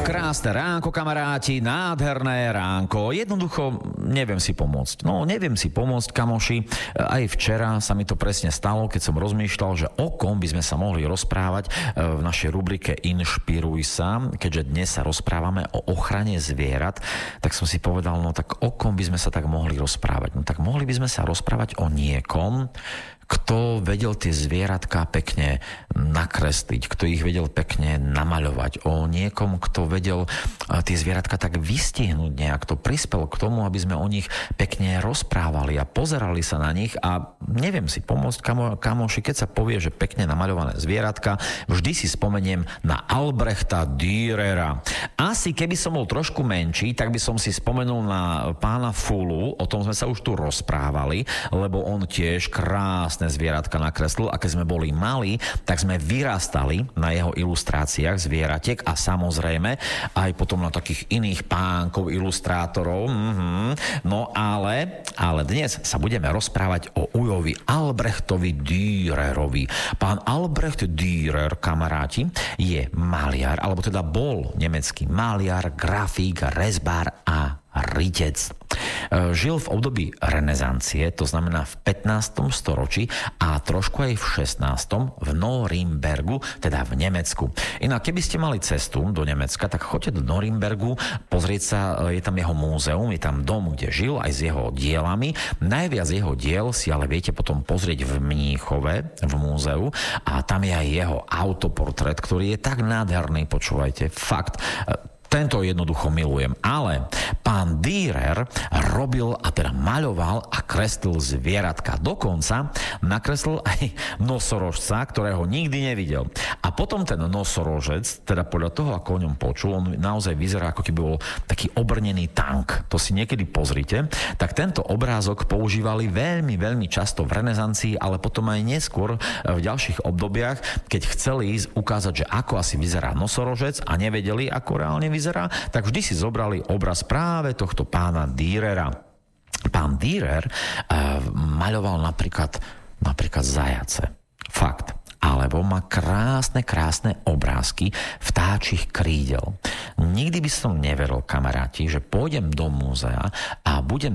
Krásne ránko, kamaráti, nádherné ránko. Jednoducho neviem si pomôcť. Neviem si pomôcť, kamoši. Aj včera sa mi to presne stalo, keď som rozmýšľal, že o kom by sme sa mohli rozprávať v našej rubrike Inšpiruj sa. Keďže dnes sa rozprávame o ochrane zvierat, tak som si povedal, tak o kom by sme sa tak mohli rozprávať? Tak mohli by sme sa rozprávať o niekom, kto vedel tie zvieratka pekne nakresliť, kto ich vedel pekne namaľovať, o niekom, kto vedel tie zvieratka tak vystihnúť nejak, to prispel k tomu, aby sme o nich pekne rozprávali a pozerali sa na nich a neviem si pomôcť, kamoši, keď sa povie, že pekne namaľované zvieratka, vždy si spomeniem na Albrechta Dürera. Asi keby som bol trošku menší, tak by som si spomenul na pána Fulu, o tom sme sa už tu rozprávali, lebo on tiež krásne zvieratka nakreslil a keď sme boli malí, tak sme vyrastali na jeho ilustráciách zvieratiek a samozrejme aj potom na takých iných pánkov, ilustrátorov. No ale dnes sa budeme rozprávať o ujovi Albrechtovi Dürerovi. Pán Albrecht Dürer, kamaráti, je maliar, alebo teda bol nemecký maliar, grafík, rezbár a rytec. Žil v období renesancie, to znamená v 15. storočí a trošku aj v 16. v Norimbergu, teda v Nemecku. Inak, keby ste mali cestu do Nemecka, tak choďte do Norimbergu, pozrieť sa, je tam jeho múzeum, je tam dom, kde žil, aj s jeho dielami. Najviac jeho diel si ale viete potom pozrieť v Mníchove, v múzeu, a tam je aj jeho autoportrét, ktorý je tak nádherný, počúvajte, fakt. Tento jednoducho milujem, ale pán Dürer robil a teda maľoval a kreslil zvieratka. Dokonca nakreslil aj nosorožca, ktorého nikdy nevidel. A potom ten nosorožec, teda podľa toho, ako o ňom počul, on naozaj vyzerá, ako keby bol taký obrnený tank. To si niekedy pozrite. Tak tento obrázok používali veľmi, veľmi často v renesancii, ale potom aj neskôr v ďalších obdobiach, keď chceli ukázať, že ako asi vyzerá nosorožec a nevedeli, ako reálne vyzerá, tak vždy si zobrali obraz práve tohto pána Dürera. Pán Dürer maľoval napríklad zajace. Fakt. Alebo má krásne obrázky vtáčich krídel. Nikdy by som neveril, kamaráti, že pôjdem do múzea a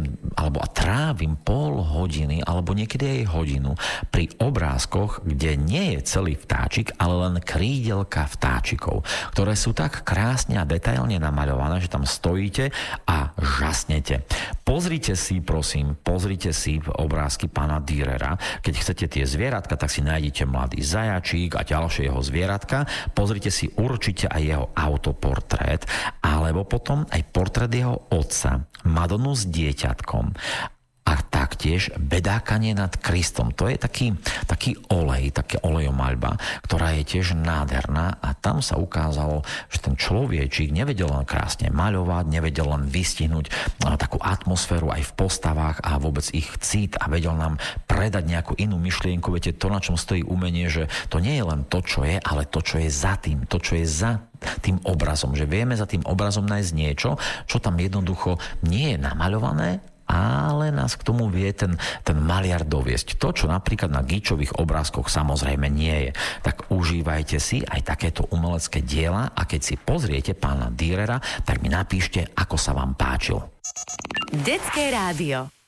trávim pol hodiny alebo niekedy aj hodinu pri obrázkoch, kde nie je celý vtáčik, ale len krídelka vtáčikov, ktoré sú tak krásne a detailne namaľované, že tam stojíte a žasnete. Pozrite si obrázky pána Dürera. Keď chcete tie zvieratka, tak si nájdete mladý zajačík a ďalšie jeho zvieratka. Pozrite si určite aj jeho autoportrét, alebo potom aj portrét jeho otca, Madonu s dieťatkom. A taktiež bedákanie nad Kristom. To je taký olej, také olejomaľba, ktorá je tiež nádherná a tam sa ukázalo, že ten človečík nevedel len krásne maľovať, nevedel len vystihnúť takú atmosféru aj v postavách a vôbec ich cít a vedel nám predať nejakú inú myšlienku. Viete, to, na čom stojí umenie, že to nie je len to, čo je, ale to, čo je za tým, to, čo je za tým obrazom, že vieme za tým obrazom nájsť niečo, čo tam jednoducho nie je namaľované, ale nás k tomu vie ten maliar doviesť. To, čo napríklad na Gíčových obrázkoch samozrejme nie je. Tak užívajte si aj takéto umelecké diela a keď si pozriete pána Dürera, tak mi napíšte, ako sa vám páčil. Detské rádio.